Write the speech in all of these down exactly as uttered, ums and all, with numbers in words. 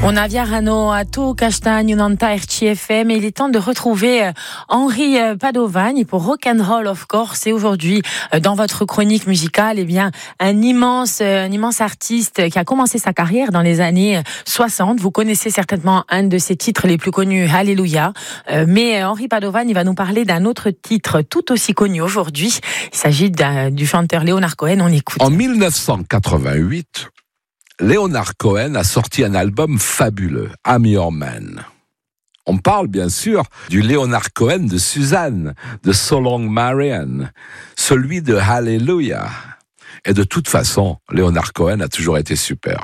On a viajano a tu Castagno Nanta R C F M et il est temps de retrouver Henri Padovani pour Rock'n'Roll of Course. Et aujourd'hui, dans votre chronique musicale, eh bien, un immense, un immense artiste qui a commencé sa carrière dans les années soixante. Vous connaissez certainement un de ses titres les plus connus, Alléluia. Mais Henri Padovani va nous parler d'un autre titre tout aussi connu aujourd'hui. Il s'agit du chanteur Leonard Cohen. On écoute. En dix-neuf cent quatre-vingt-huit, Leonard Cohen a sorti un album fabuleux, I'm Your Man. On parle bien sûr du Leonard Cohen de Suzanne, de So Long Marianne, celui de Hallelujah. Et de toute façon, Leonard Cohen a toujours été super.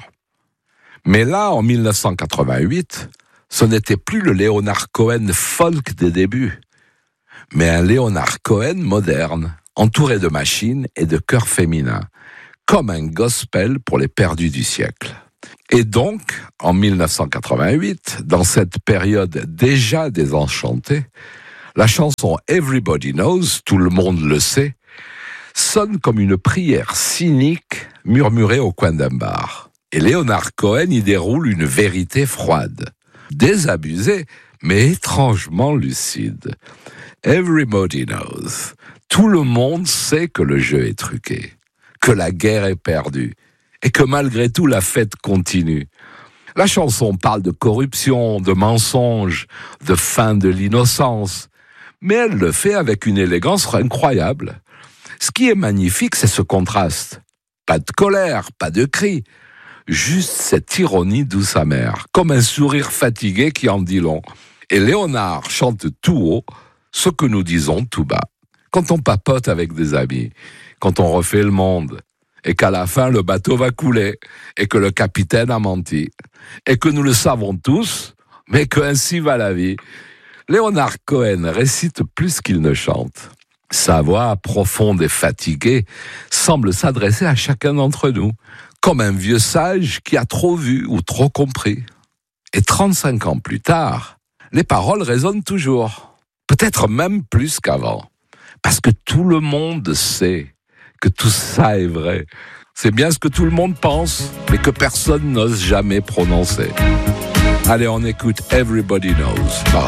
Mais là, en dix-neuf cent quatre-vingt-huit, ce n'était plus le Leonard Cohen folk des débuts, mais un Leonard Cohen moderne, entouré de machines et de chœurs féminins, comme un gospel pour les perdus du siècle. Et donc, en dix-neuf cent quatre-vingt-huit, dans cette période déjà désenchantée, la chanson Everybody Knows, tout le monde le sait, sonne comme une prière cynique murmurée au coin d'un bar. Et Leonard Cohen y déroule une vérité froide, désabusée, mais étrangement lucide. Everybody knows. Tout le monde sait que le jeu est truqué, que la guerre est perdue, et que malgré tout, la fête continue. La chanson parle de corruption, de mensonges, de fin de l'innocence, mais elle le fait avec une élégance incroyable. Ce qui est magnifique, c'est ce contraste. Pas de colère, pas de cris, juste cette ironie douce amère, comme un sourire fatigué qui en dit long. Et Léonard chante tout haut ce que nous disons tout bas. Quand on papote avec des amis, quand on refait le monde, et qu'à la fin le bateau va couler, et que le capitaine a menti, et que nous le savons tous, mais qu'ainsi va la vie, Leonard Cohen récite plus qu'il ne chante. Sa voix profonde et fatiguée semble s'adresser à chacun d'entre nous, comme un vieux sage qui a trop vu ou trop compris. Et trente-cinq ans plus tard, les paroles résonnent toujours, peut-être même plus qu'avant. Parce que tout le monde sait que tout ça est vrai. C'est bien ce que tout le monde pense, mais que personne n'ose jamais prononcer. Allez, on écoute Everybody Knows par